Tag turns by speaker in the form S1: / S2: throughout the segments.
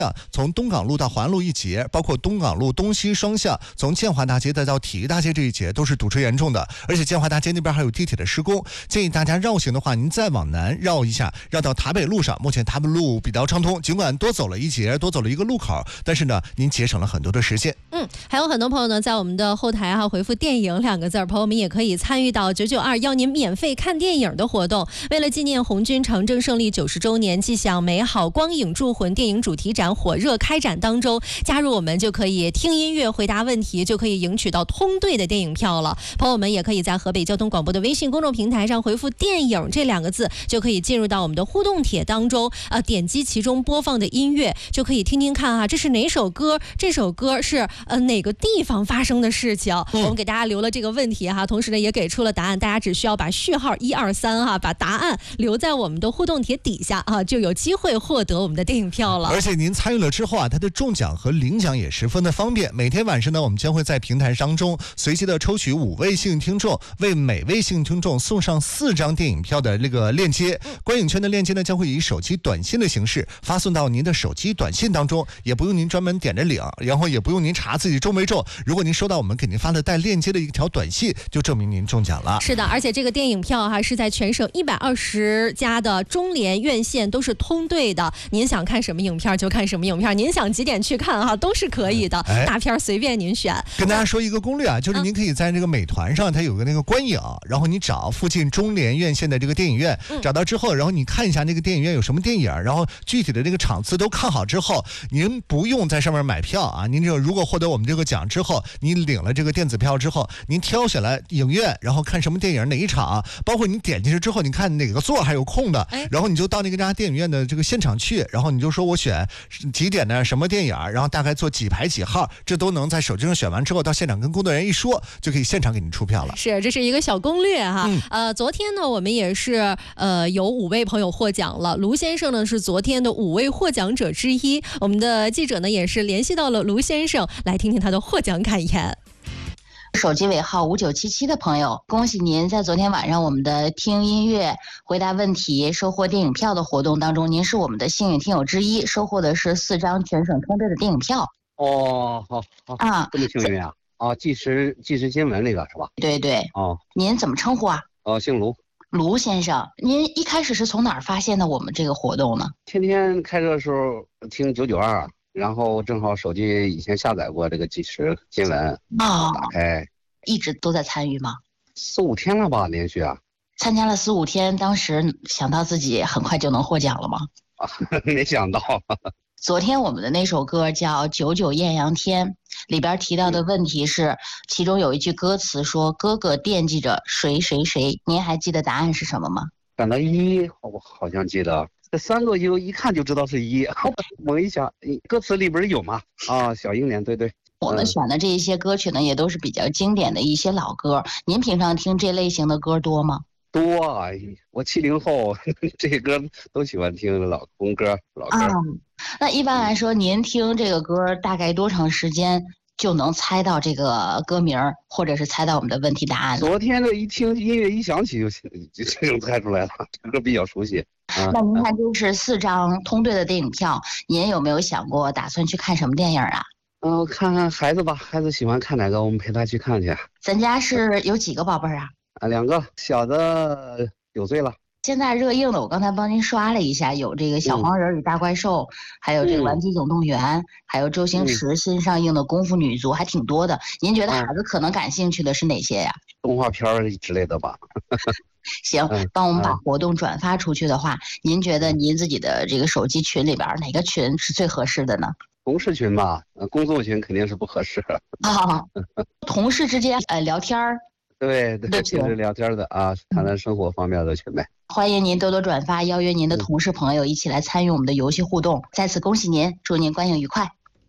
S1: 从东港路到环路一节，包括东港路东西双向，从建华大街再到体育大街这一节都是堵车严重的，而且建华大街那边还有地铁的施工，建议大家绕行的话，您再往南绕一下，绕到台北路上。目前台北路比较畅通，尽管多走了一节，多走了一个路口，但是呢，您节省了很多的时间。
S2: 还有很多朋友呢，在我们的后台回复电影2个字，朋友们也可以参与到992邀您免费看电影的活动。为了纪念红军长征胜利90周年，既享美好光影铸魂电影主题展火热开展当中，加入我们就可以听音乐回答问题，就可以赢取到通兑的电影票了。朋友们也可以在河北交通广播的微信公众平台上回复电影这2个字，就可以进入到我们的互动帖当中，点击其中播放的音乐，就可以听听看这是哪首歌，这首歌是哪个地方发生的事情。我们给大家留了这个问题同时呢也给出了答案，大家只需要把序号123把答案留在我们的互动帖底下就有机会获得我们的电影票了。
S1: 而且您参与了之后它的中奖和领奖也十分的方便。每天晚上呢，我们将会在平台当中随机的抽取5位幸运听众，为每位幸运听众送上4张电影票的那个链接。观影圈的链接呢，将会以手机短信的形式发送到您的手机短信当中，也不用您专门点着领，然后也不用您查自己中没中。如果您收到我们给您发的带链接的一条短信，就证明您中奖了。
S2: 是的，而且这个电影票是在全省120家的中联院线都是通兑的，您想看什么影片就看什么影片，您想几点去看都是可以的，大片随便您选。
S1: 跟大家说一个攻略就是您可以在这个美团上它有个那个观影，然后你找附近中联院线的这个电影院，找到之后，然后你看一下那个电影院有什么电影，然后具体的这个场次都看好之后，您不用在上面买票您如果获得我们这个奖之后，你领了这个电子票之后，您挑选了影院，然后看什么电影哪一场，包括你点进去之后，你看哪个座还有空的，然后你就到那个家电影院的这个现场去，然后你就说我选几点的什么电影，然后大概坐几排几号，这都能在手机上选完之后，到现场跟工作人员一说，就可以现场给你出票了。
S2: 是，这是一个小攻略昨天呢，我们也是有5位朋友获奖了。卢先生呢是昨天的5位获奖者之一。我们的记者呢也是联系到了卢先生，来听听他的获奖感言。
S3: 手机尾号5977的朋友，恭喜您在昨天晚上我们的听音乐回答问题收获电影票的活动当中，您是我们的幸运听友之一，收获的是4张全省通兑的电影票。
S4: 好这么幸运即时新闻那个是吧？
S3: 对对。您怎么称呼
S4: 姓卢。
S3: 卢先生，您一开始是从哪儿发现的我们这个活动呢？
S4: 天天开车的时候听992，然后正好手机以前下载过这个即时新闻打开。
S3: 一直都在参与吗
S4: ？4、5天了吧，连续
S3: 参加了4、5天，当时想到自己很快就能获奖了吗？
S4: 没想到。
S3: 昨天我们的那首歌叫《99艳阳天》，里边提到的问题是，其中有一句歌词说哥哥惦记着谁谁谁，您还记得答案是什么吗？
S4: 选了1，我好像记得这3个一看就知道是1，猛一想歌词里边有吗？小英莲，对对。
S3: 我们选的这一些歌曲呢，也都是比较经典的一些老歌。您平常听这类型的歌多吗？
S4: 多我70后，这些歌都喜欢听老公歌、老歌。
S3: 那一般来说，您听这个歌大概多长时间就能猜到这个歌名，或者是猜到我们的问题答案了？
S4: 昨天这一听音乐一响起就能猜出来了，这歌比较熟悉。
S3: 那您看，这是4张通兑的电影票，您有没有想过打算去看什么电影
S4: 看看孩子吧，孩子喜欢看哪个，我们陪他去看去。
S3: 咱家是有几个宝贝儿
S4: 2个，小的9岁了。
S3: 现在热映的，我刚才帮您刷了一下，有这个小黄人与大怪兽，还有这个玩具总动员，还有周星驰新上映的功夫女足，还挺多的。您觉得孩子可能感兴趣的是哪些呀？
S4: 动画片之类的吧。
S3: 行，帮我们把活动转发出去的话，您觉得您自己的这个手机群里边哪个群是最合适的呢？
S4: 同事群吧，工作群肯定是不合适。
S3: 同事之间聊天儿。
S4: 对，平时聊天的谈谈生活方面的群呗。
S3: 欢迎您多多转发，邀约您的同事朋友一起来参与我们的游戏互动。再次恭喜您，祝您观影愉快。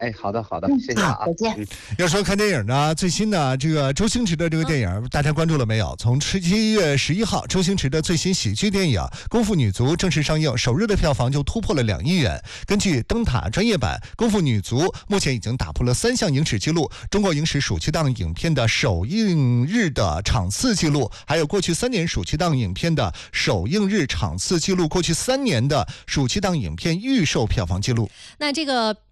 S4: 哎，好的，谢谢啊，
S3: 再见。
S1: 要说看电影呢，最新的这个周星驰的这个电影，大家关注了没有？从7月11号，周星驰的最新喜剧电影《功夫女足》正式上映，首日的票房就突破了2亿元。根据灯塔专业版，《功夫女足》目前已经打破了3项影史纪录：中国影史暑期档影片的首映日的场次纪录，还有过去3年暑期档影片的首映日场次纪录，过去3年的暑期档影片预售票房纪录。
S2: 那这个